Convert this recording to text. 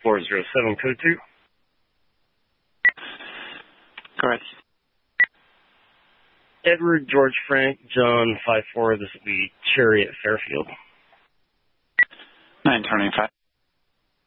407 code 2. Correct. Edward, George, Frank, John, 5-4. This will be Cherry at Fairfield. 925.